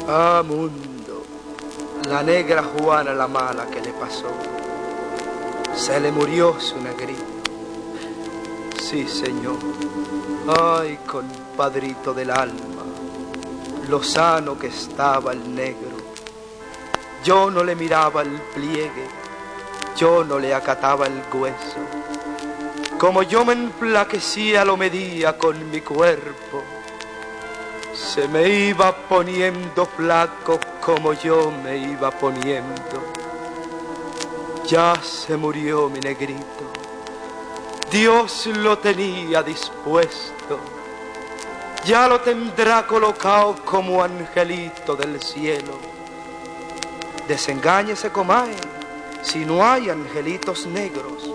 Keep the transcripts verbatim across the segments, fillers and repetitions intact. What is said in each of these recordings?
Ah, mundo, la negra Juana la mala que le pasó. Se le murió su negrito. Sí, señor. Ay, compadrito del alma, lo sano que estaba el negro. Yo no le miraba el pliegue, yo no le acataba el hueso. Como yo me enflaquecía, lo medía con mi cuerpo. Se me iba poniendo flaco como yo me iba poniendo. Ya se murió mi negrito, Dios lo tenía dispuesto. Ya lo tendrá colocado como angelito del cielo. Desengáñese, comae, si no hay angelitos negros.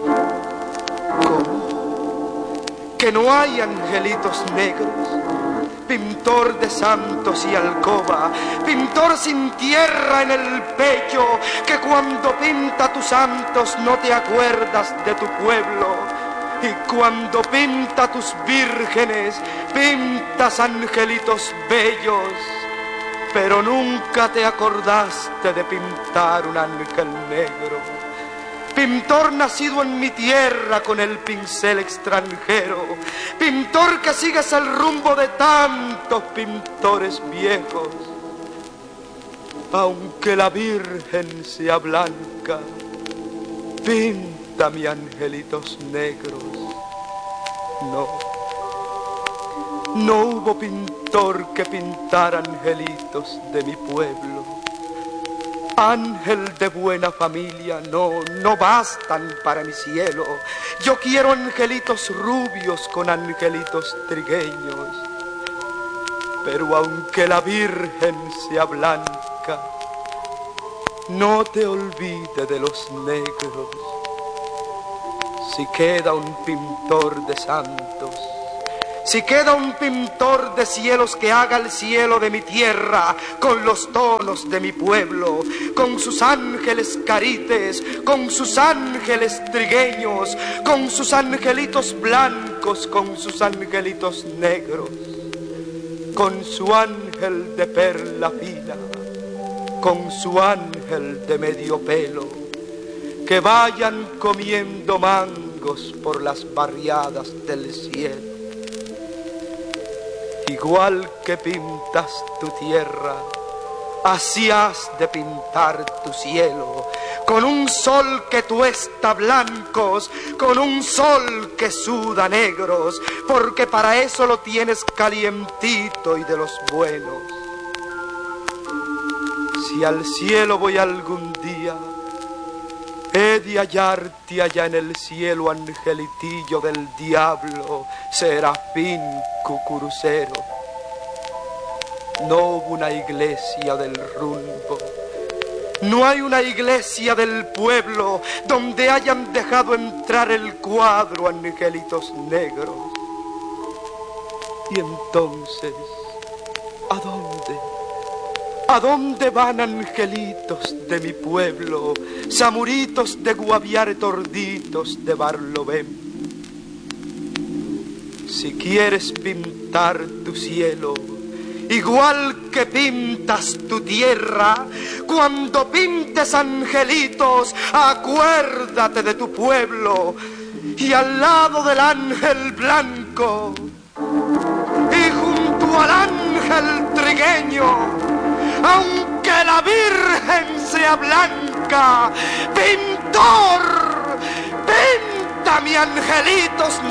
¿Cómo? ¿Que no hay angelitos negros? Pintor de santos y alcoba, pintor sin tierra en el pecho, que cuando pinta tus santos no te acuerdas de tu pueblo, y cuando pinta tus vírgenes, pintas angelitos bellos, pero nunca te acordaste de pintar un ángel negro. Pintor nacido en mi tierra con el pincel extranjero, pintor que sigues el rumbo de tantos pintores viejos. Aunque la Virgen sea blanca, píntame angelitos negros. No, no hubo pintor que pintara angelitos de mi pueblo. Ángel de buena familia, no, no bastan para mi cielo. Yo quiero angelitos rubios con angelitos trigueños. Pero aunque la Virgen sea blanca, no te olvides de los negros. Si queda un pintor de santos, si queda un pintor de cielos que haga el cielo de mi tierra con los tonos de mi pueblo, con sus ángeles carites, con sus ángeles trigueños, con sus angelitos blancos, con sus angelitos negros, con su ángel de perla fina, con su ángel de medio pelo, que vayan comiendo mangos por las barriadas del cielo. Igual que pintas tu tierra, así has de pintar tu cielo, con un sol que tuesta blancos, con un sol que suda negros, porque para eso lo tienes calientito y de los buenos. Si al cielo voy algún día, he de hallarte allá en el cielo, angelitillo del diablo, serafín cucurucero. No hubo una iglesia del rumbo, no hay una iglesia del pueblo donde hayan dejado entrar el cuadro angelitos negros. Y entonces, ¿a dónde? ¿A dónde van angelitos de mi pueblo, samuritos de Guaviare, torditos de Barlovén? Si quieres pintar tu cielo, igual que pintas tu tierra, cuando pintes angelitos, acuérdate de tu pueblo, y al lado del ángel blanco, y junto al ángel trigueño, aunque la Virgen sea blanca, pintor, pinta mi angelitos